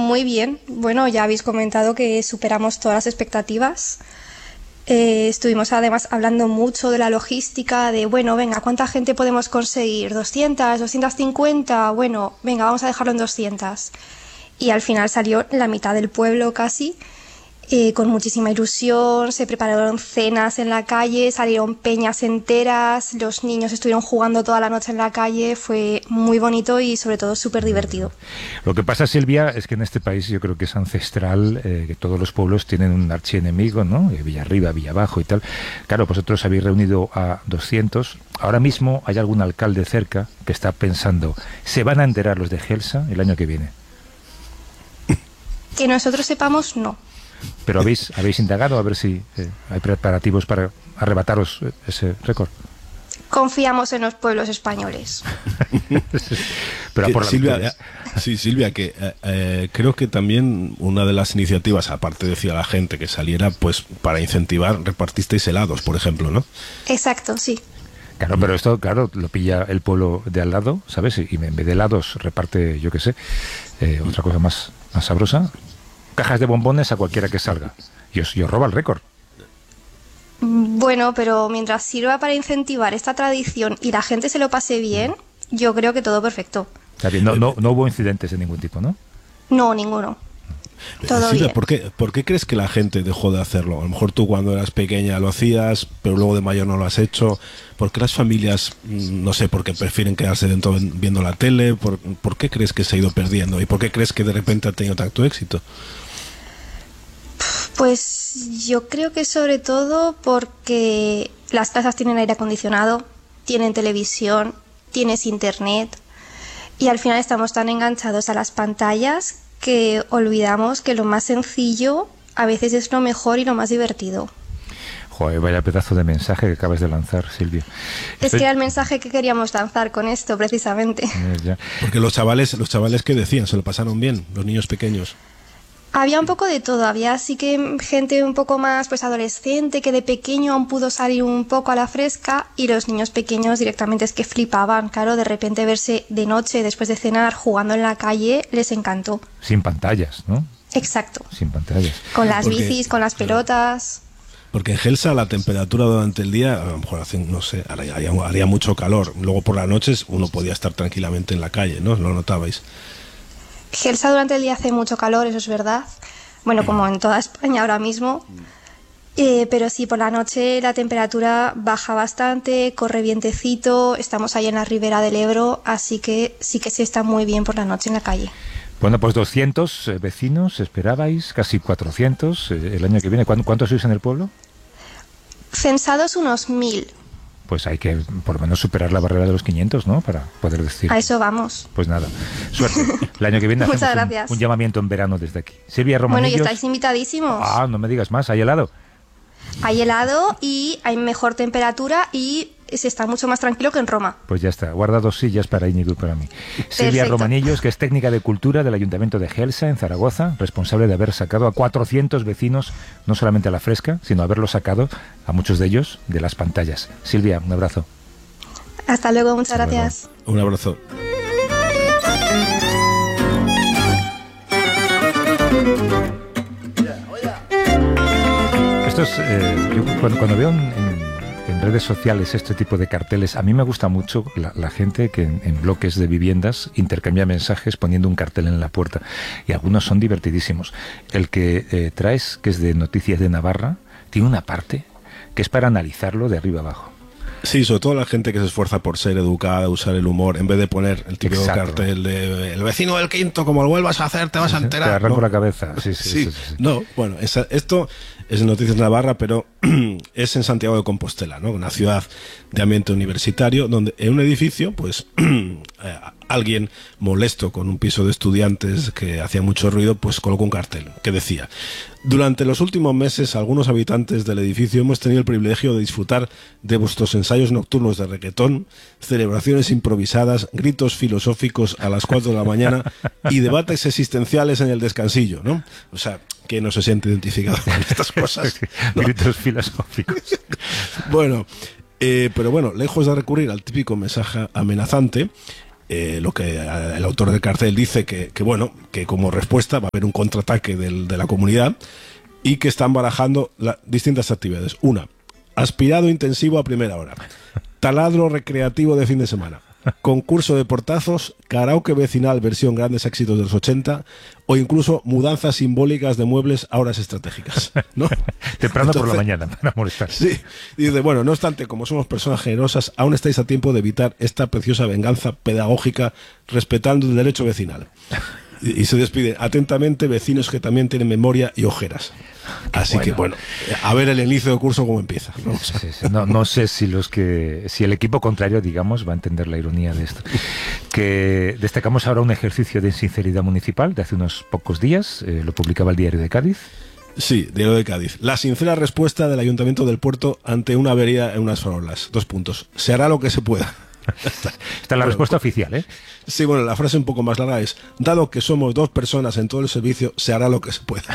Muy bien. Bueno, ya habéis comentado que superamos todas las expectativas. Estuvimos además hablando mucho de la logística, de bueno, venga, ¿cuánta gente podemos conseguir? ¿200? ¿250? Bueno, venga, vamos a dejarlo en 200. Y al final salió la mitad del pueblo casi, con muchísima ilusión. Se prepararon cenas en la calle, salieron peñas enteras, los niños estuvieron jugando toda la noche en la calle. Fue muy bonito y sobre todo súper divertido. Lo que pasa, Silvia, es que en este país yo creo que es ancestral que todos los pueblos tienen un archienemigo, ¿no? Villarriba, Villabajo y tal. Claro, vosotros habéis reunido a 200. Ahora mismo hay algún alcalde cerca que está pensando, ¿se van a enterar los de Gelsa el año que viene? Que nosotros sepamos, no. Pero habéis indagado a ver si hay preparativos para arrebataros ese récord. Confiamos en los pueblos españoles. Pero por la Silvia, Silvia, que creo que también una de las iniciativas, aparte de decir a la gente que saliera, pues para incentivar, repartisteis helados, por ejemplo, ¿no? Exacto, sí. Claro, pero esto, claro, lo pilla el pueblo de al lado, ¿sabes? Y en vez de helados reparte, yo qué sé, otra cosa más sabrosa. Cajas de bombones a cualquiera que salga. Y os roba el récord. Bueno, pero mientras sirva para incentivar esta tradición y la gente se lo pase bien, yo creo que todo perfecto. No hubo incidentes de ningún tipo, ¿no? No, ninguno. Todo Silvia, bien. ¿por qué crees que la gente dejó de hacerlo? A lo mejor tú cuando eras pequeña lo hacías, pero luego de mayor no lo has hecho. ¿Por qué las familias, no sé, porque prefieren quedarse dentro viendo la tele? ¿Por qué crees que se ha ido perdiendo? ¿Y por qué crees que de repente ha tenido tanto éxito? Pues yo creo que sobre todo porque las casas tienen aire acondicionado, tienen televisión, tienes internet y al final estamos tan enganchados a las pantallas que olvidamos que lo más sencillo a veces es lo mejor y lo más divertido. Joder, vaya pedazo de mensaje que acabas de lanzar, Silvia. Es que era el mensaje que queríamos lanzar con esto, precisamente. Porque los chavales ¿qué decían? ¿Se lo pasaron bien? Los niños pequeños. Había un poco de todo, había sí que gente un poco más pues adolescente que de pequeño aún pudo salir un poco a la fresca y los niños pequeños directamente es que flipaban, claro, de repente verse de noche después de cenar jugando en la calle les encantó. Sin pantallas, ¿no? Exacto. Sin pantallas. Con las bicis, con las pelotas. Porque en Gelsa la temperatura durante el día, a lo mejor no sé, haría mucho calor. Luego por las noches uno podía estar tranquilamente en la calle, ¿no? ¿Lo notabais? Gelsa durante el día hace mucho calor, eso es verdad. Bueno, como en toda España ahora mismo. Pero sí, por la noche la temperatura baja bastante, corre vientecito, estamos ahí en la ribera del Ebro, así que sí que se está muy bien por la noche en la calle. Bueno, pues 200 vecinos, esperabais, casi 400 el año que viene. ¿Cuántos sois en el pueblo? Censados unos 1000. Pues hay que por lo menos superar la barrera de los 500, ¿no? Para poder decir. A eso vamos. Pues nada, suerte. El año que viene Muchas hacemos gracias. un llamamiento en verano desde aquí. Silvia Romanillos. Bueno, y estáis invitadísimos. Ah, no me digas más, ¿hay helado? Hay helado y hay mejor temperatura y se está mucho más tranquilo que en Roma. Pues ya está, guarda 2 sillas para Íñigo y para mí. Silvia Romanillos, que es técnica de cultura del Ayuntamiento de Gelsa, en Zaragoza, responsable de haber sacado a 400 vecinos, no solamente a la fresca, sino haberlos sacado, a muchos de ellos, de las pantallas. Silvia, un abrazo. Hasta luego, muchas gracias. Un abrazo. Esto es, yo cuando veo en redes sociales este tipo de carteles, a mí me gusta mucho la gente que en bloques de viviendas intercambia mensajes poniendo un cartel en la puerta, y algunos son divertidísimos. El que traes, que es de Noticias de Navarra, tiene una parte que es para analizarlo de arriba abajo. Sí, sobre todo la gente que se esfuerza por ser educada, usar el humor, en vez de poner el típico Exacto. cartel de el vecino del quinto, como lo vuelvas a hacer, te vas a enterar. Te arranco ¿no? la cabeza. Sí. No, bueno, esto es en Noticias de Navarra, pero es en Santiago de Compostela, ¿no? Una ciudad de ambiente universitario, donde en un edificio, pues alguien molesto con un piso de estudiantes que hacía mucho ruido, pues colocó un cartel que decía: durante los últimos meses, algunos habitantes del edificio hemos tenido el privilegio de disfrutar de vuestros ensayos nocturnos de reggaetón, celebraciones improvisadas, gritos filosóficos a las 4 de la mañana y debates existenciales en el descansillo, ¿no? O sea, que no se siente identificado con estas cosas, ¿no? Gritos filosóficos. Bueno, pero bueno, lejos de recurrir al típico mensaje amenazante, lo que el autor del cartel dice que bueno, que como respuesta va a haber un contraataque de la comunidad y que están barajando distintas actividades. Una, aspirado intensivo a primera hora, taladro recreativo de fin de semana, concurso de portazos, karaoke vecinal versión grandes éxitos de los 80 o incluso mudanzas simbólicas de muebles a horas estratégicas, ¿no? Temprano por la mañana, para molestar. Sí, y dice, bueno, no obstante, como somos personas generosas, aún estáis a tiempo de evitar esta preciosa venganza pedagógica respetando el derecho vecinal. Y se despide atentamente, vecinos que también tienen memoria y ojeras. Así que bueno, a ver el inicio del curso cómo empieza. No sé si el equipo contrario, digamos, va a entender la ironía de esto. Que destacamos ahora un ejercicio de sinceridad municipal de hace unos pocos días, lo publicaba el Diario de Cádiz. Sí, Diario de Cádiz. La sincera respuesta del Ayuntamiento del Puerto ante una avería en unas farolas. 2 puntos. Se hará lo que se pueda. Esta es la respuesta oficial, ¿eh? Sí, bueno, la frase un poco más larga es: dado que somos 2 personas en todo el servicio, se hará lo que se pueda.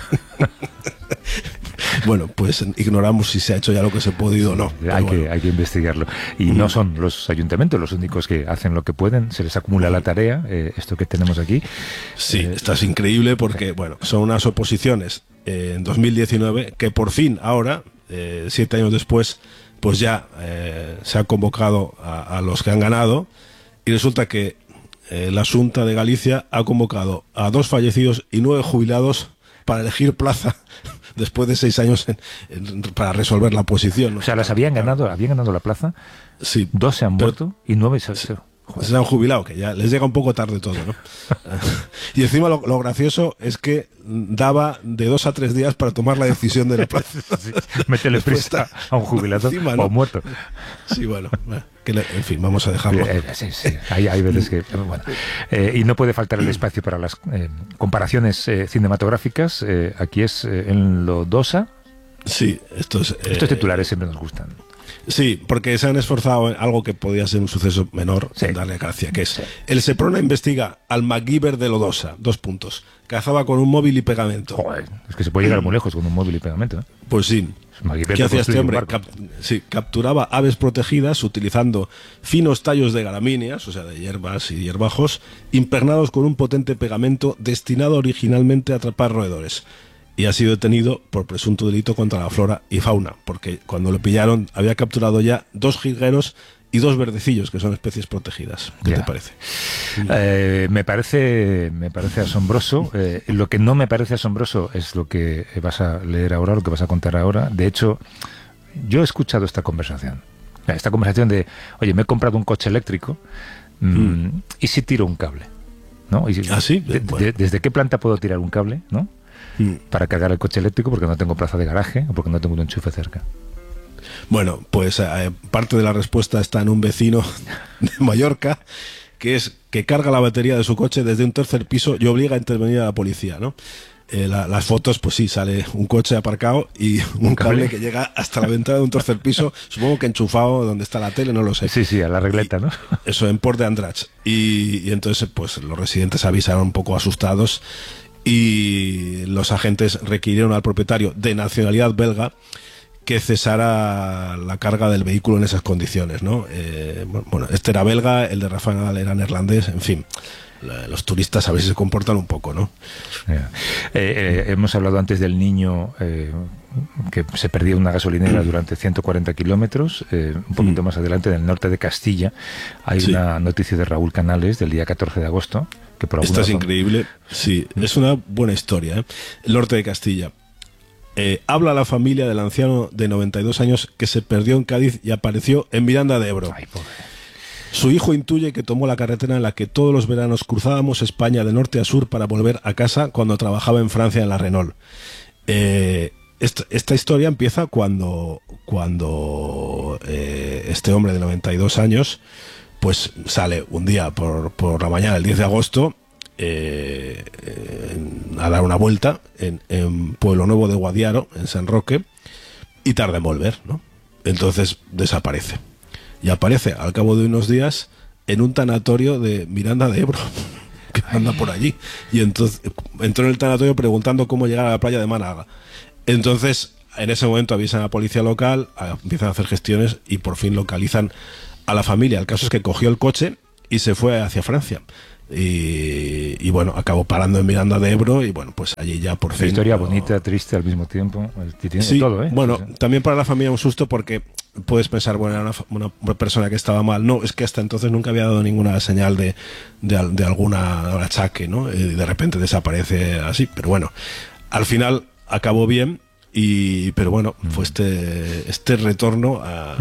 Bueno, pues ignoramos si se ha hecho ya lo que se ha podido o no. Hay que investigarlo. Y no son los ayuntamientos los únicos que hacen lo que pueden, se les acumula la tarea, esto que tenemos aquí. Sí, esto es increíble porque, bueno, son unas oposiciones en 2019 que por fin ahora, 7 años después, pues ya se ha convocado a los que han ganado y resulta que la Xunta de Galicia ha convocado a 2 fallecidos y 9 jubilados para elegir plaza después de 6 años para resolver la oposición, ¿no? O sea, habían ganado la plaza, sí, 2 se han muerto y 9 se han jubilado, que ya les llega un poco tarde todo, ¿no? Y encima lo gracioso es que daba de 2 a 3 días para tomar la decisión de la plaza. Sí, métele prisa a un jubilado encima, ¿no? O muerto. Sí, bueno, en fin, vamos a dejarlo. Sí. Hay veces que... Bueno. Y no puede faltar el espacio para las comparaciones cinematográficas. Aquí es en Lodosa. Sí, estos titulares siempre nos gustan. Sí, porque se han esforzado en algo que podía ser un suceso menor, sin darle gracia, que es: el Seprona investiga al MacGyver de Lodosa, 2 puntos. Cazaba con un móvil y pegamento. Joder, es que se puede llegar muy lejos con un móvil y pegamento, ¿eh? Pues sí. ¿Qué hacía este hombre? Capturaba aves protegidas utilizando finos tallos de gramíneas, o sea, de hierbas y hierbajos, impregnados con un potente pegamento destinado originalmente a atrapar roedores. Y ha sido detenido por presunto delito contra la flora y fauna, porque cuando lo pillaron había capturado ya 2 jilgueros y 2 verdecillos, que son especies protegidas. ¿Qué te parece? Me parece asombroso. Lo que no me parece asombroso es lo que vas a leer ahora, lo que vas a contar ahora. De hecho, yo he escuchado esta conversación de, oye, me he comprado un coche eléctrico y si tiro un cable, ¿no? ¿Ah, sí? ¿Desde qué planta puedo tirar un cable, no? Para cargar el coche eléctrico porque no tengo plaza de garaje o porque no tengo un enchufe cerca. Bueno, pues parte de la respuesta está en un vecino de Mallorca, que es que carga la batería de su coche desde un 3er piso y obliga a intervenir a la policía, ¿no? Las fotos, pues sí, sale un coche aparcado y un cable que llega hasta la ventana de un 3er piso, supongo que enchufado donde está la tele, no lo sé. Sí, a la regleta, ¿no? Eso, en Port de Andratx. Y entonces, pues los residentes avisaron un poco asustados y los agentes requirieron al propietario, de nacionalidad belga, que cesara la carga del vehículo en esas condiciones, ¿no? Bueno, este era belga, el de Rafael Nadal era neerlandés, en fin. Los turistas a veces se comportan un poco, ¿no? Hemos hablado antes del niño que se perdió en una gasolinera durante 140 kilómetros. Un poquito más adelante, en el norte de Castilla, hay una noticia de Raúl Canales del día 14 de agosto. Que por Esta es increíble. Sí, es una buena historia, ¿eh? El norte de Castilla. Habla la familia del anciano de 92 años que se perdió en Cádiz y apareció en Miranda de Ebro. Ay, pobre. Su hijo intuye que tomó la carretera en la que todos los veranos cruzábamos España de norte a sur para volver a casa cuando trabajaba en Francia en la Renault. Esta historia empieza cuando este hombre de 92 años pues sale un día por la mañana, el 10 de agosto, a dar una vuelta en Pueblo Nuevo de Guadiaro, en San Roque, y tarda en volver, ¿no? Entonces desaparece. Y aparece al cabo de unos días en un tanatorio de Miranda de Ebro, que anda por allí. Y entonces entró en el tanatorio preguntando cómo llegar a la playa de Málaga. Entonces, en ese momento avisan a la policía local, empiezan a hacer gestiones y por fin localizan a la familia. El caso es que cogió el coche y se fue hacia Francia. Y bueno, acabó parando en Miranda de Ebro y bueno, pues allí ya por fin. Una historia bonita, triste al mismo tiempo. Tiene sí, todo, ¿eh? Bueno, también para la familia un susto porque puedes pensar, bueno, era una persona que estaba mal. No, es que hasta entonces nunca había dado ninguna señal de alguna achaque, ¿no? Y de repente desaparece así. Pero bueno, al final acabó bien. Pero bueno, fue este retorno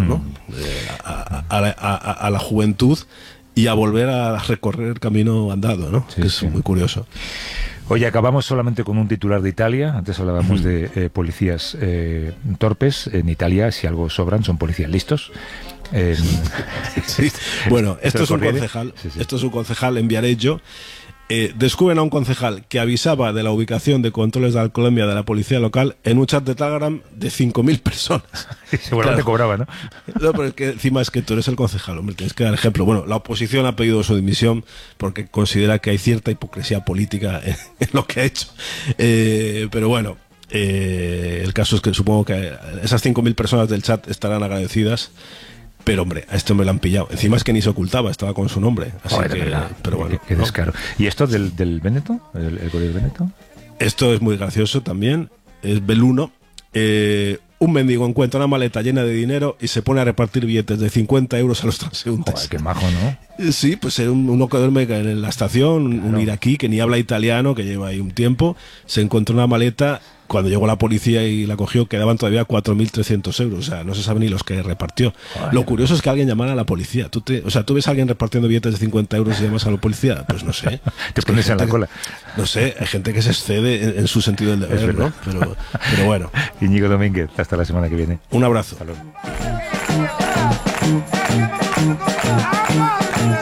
a la juventud y a volver a recorrer el camino andado, ¿no? Sí, que es muy curioso. Oye, acabamos solamente con un titular de Italia. Antes hablábamos de policías torpes. En Italia, si algo sobran, son policías listos. Sí. Bueno, esto es un concejal. Sí. Esto es un concejal en Viareggio. Descubren a un concejal que avisaba de la ubicación de controles de alcoholemia de la policía local en un chat de Telegram de 5.000 personas. Seguramente cobraba, ¿no? No, pero es que encima es que tú eres el concejal, hombre, tienes que dar ejemplo. Bueno, la oposición ha pedido su dimisión porque considera que hay cierta hipocresía política en lo que ha hecho. Pero bueno, el caso es que supongo que esas 5.000 personas del chat estarán agradecidas. Pero hombre, a esto me lo han pillado. Encima es que ni se ocultaba, estaba con su nombre. Así pero bueno. Qué descaro. ¿Y esto del Véneto? ¿El Gobierno Véneto? Esto es muy gracioso también. Es Belluno. Un mendigo encuentra una maleta llena de dinero y se pone a repartir billetes de 50 euros a los transeúntes. Joder, qué majo, ¿no? Sí, pues uno que duerme en la estación, un iraquí que ni habla italiano, que lleva ahí un tiempo, se encontró una maleta. Cuando llegó la policía y la cogió, quedaban todavía 4.300 euros. O sea, no se sabe ni los que repartió. Joder. Lo curioso es que alguien llamara a la policía. ¿Tú ves a alguien repartiendo billetes de 50 euros y llamas a la policía? Pues no sé. Te pones en la cola. No sé, hay gente que se excede en su sentido del deber, ¿no? Pero bueno. Íñigo Domínguez, hasta la semana que viene. Un abrazo. Hasta luego.